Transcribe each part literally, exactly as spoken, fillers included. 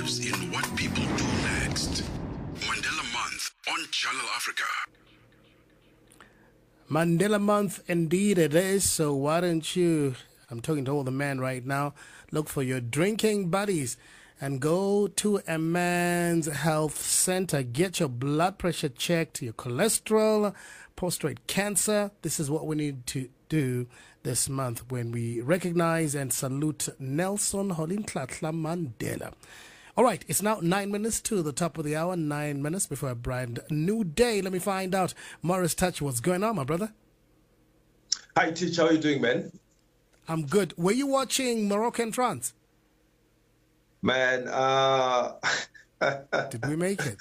lives in what people do next. Mandela Month on Channel Africa. Mandela Month, indeed it is. So why don't you, I'm talking to all the men right now, look for your drinking buddies and go to a man's health center. Get your blood pressure checked, your cholesterol, prostate cancer. This is what we need to do this month when we recognize and salute Nelson Rolihlahla Mandela. All right, it's now nine minutes to the top of the hour, nine minutes before a brand new day. Let me find out, Morris Touch, what's going on, my brother? Hi, Teach. How are you doing, man? I'm good. Were you watching Morocco and France? Man, uh... did we make it?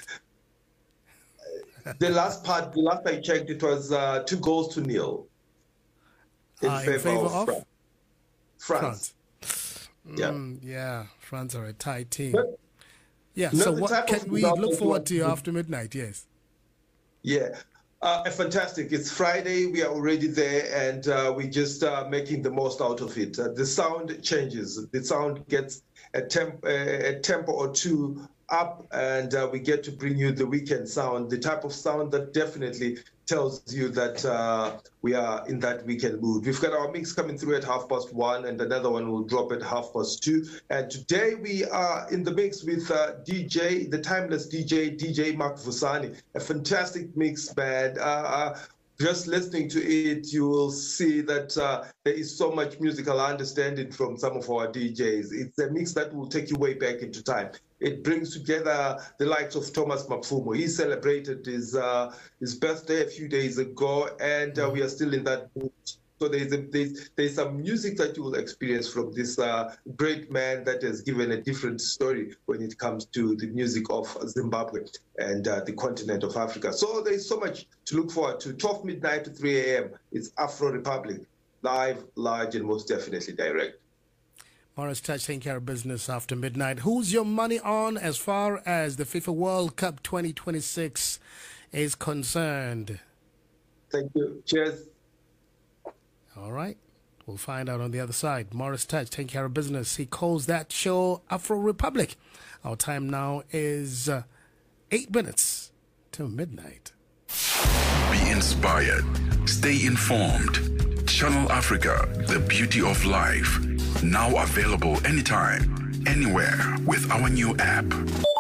the last part, the last I checked, it was uh, two goals to nil in, uh, favor, in favor of, of France. France. France. Yeah, mm, yeah. France are a tight team. But, yeah. So what can we look forward to after midnight? Yes. Yeah. Uh, fantastic. It's Friday. We are already there, and uh, we're just uh, making the most out of it. Uh, the sound changes. The sound gets a, temp- a tempo or two up, and uh, we get to bring you the weekend sound, the type of sound that definitely tells you that uh, we are in that weekend mood. We've got our mix coming through at half past one, and another one will drop at half past two. And today we are in the mix with uh, D J, the timeless D J, D J Mark Vusani, a fantastic mix, man. Uh, uh, just listening to it, you will see that uh, there is so much musical understanding from some of our D Js. It's a mix that will take you way back into time. It brings together the likes of Thomas Mapfumo. He celebrated his uh, his birthday a few days ago, and uh, we are still in that mood. So there's, a, there's there's some music that you will experience from this uh, great man that has given a different story when it comes to the music of Zimbabwe and uh, the continent of Africa. So there's so much to look forward to. twelve midnight to three a.m. It's Afro Republic, live, large, and most definitely direct. Morris Touch taking care of business after midnight. Who's your money on as far as the FIFA World Cup twenty twenty-six is concerned? Thank you. Cheers. All right. We'll find out on the other side. Morris Touch taking care of business. He calls that show Afro Republic. Our time now is uh, eight minutes to midnight. Be inspired. Stay informed. Channel Africa, the beauty of life. Now available anytime, anywhere with our new app.